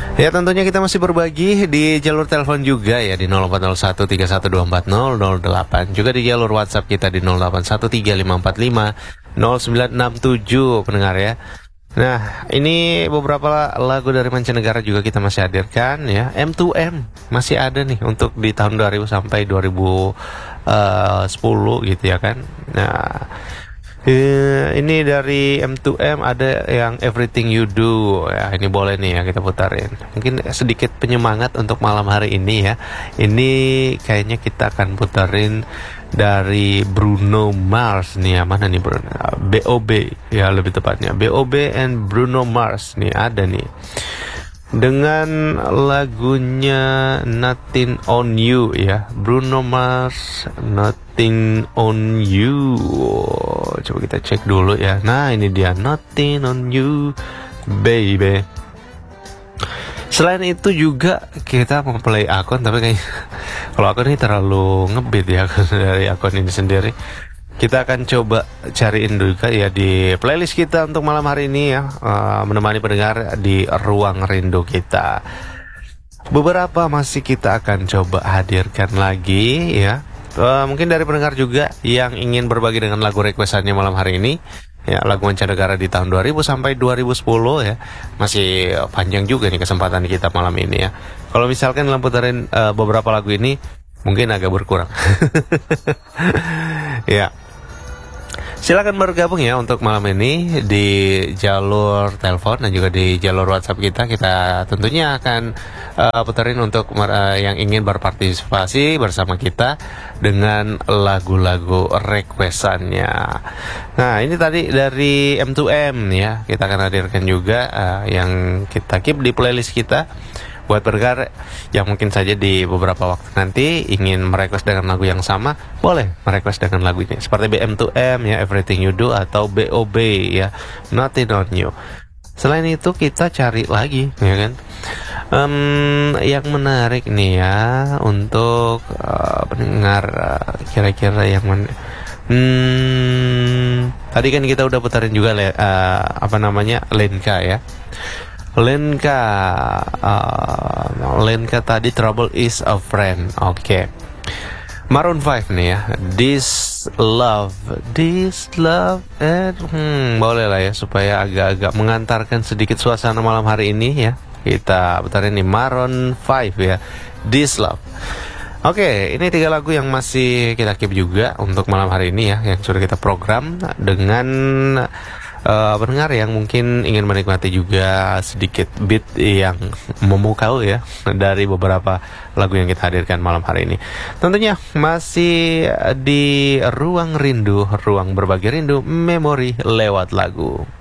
Ya tentunya kita masih berbagi di jalur telepon juga ya di 080131240008. Juga di jalur WhatsApp kita di 081355400967 pendengar ya. Nah, ini beberapa lagu dari mancanegara juga kita masih hadirkan ya. M2M masih ada nih untuk di tahun 2000 sampai 2010 gitu ya kan. Nah, ini dari M2M ada yang Everything You Do ya, ini boleh nih ya kita putarin. Mungkin sedikit penyemangat untuk malam hari ini ya. Ini kayaknya kita akan putarin dari Bruno Mars nih ya. Mana nih Bruno? BOB ya lebih tepatnya. BOB and Bruno Mars nih ada nih. Dengan lagunya Nothing on You ya, Bruno Mars Nothing on You. Coba kita cek dulu ya. Nah ini dia Nothing on You baby. Selain itu juga kita mau play akun, tapi kayaknya kalau akun ini terlalu ngebit ya dari akun ini sendiri. Kita akan coba cariin juga ya di playlist kita untuk malam hari ini ya, menemani pendengar di ruang rindu kita. Beberapa masih kita akan coba hadirkan lagi ya. Mungkin dari pendengar juga yang ingin berbagi dengan lagu requestannya malam hari ini ya, lagu mancanegara di tahun 2000 sampai 2010 ya. Masih panjang juga nih kesempatan kita malam ini ya. Kalau misalkan dalam putarin beberapa lagu ini mungkin agak berkurang. Ya. Silakan bergabung ya untuk malam ini di jalur telepon dan juga di jalur WhatsApp kita. Kita tentunya akan putarin untuk yang ingin berpartisipasi bersama kita dengan lagu-lagu requestannya. Nah ini tadi dari M2M ya, kita akan hadirkan juga yang kita keep di playlist kita. Buat pendengar yang mungkin saja di beberapa waktu nanti ingin merequest dengan lagu yang sama, boleh merequest dengan lagu ini. Seperti BM2M ya, Everything You Do, atau BOB ya, Nothing on You. Selain itu kita cari lagi ya kan, yang menarik nih ya untuk pendengar, kira-kira yang mana. Tadi kan kita udah putarin juga Lenka ya. Lenka tadi Trouble Is a Friend. Oke. Maroon 5 nih ya. This love and boleh lah ya supaya agak-agak mengantarkan sedikit suasana malam hari ini ya. Kita putarin nih Maroon 5 ya. This Love. Oke, ini 3 lagu yang masih kita keep juga untuk malam hari ini ya, yang sudah kita program dengan pendengar yang mungkin ingin menikmati juga sedikit beat yang memukau ya dari beberapa lagu yang kita hadirkan malam hari ini. Tentunya masih di ruang rindu, ruang berbagi rindu, memori lewat lagu.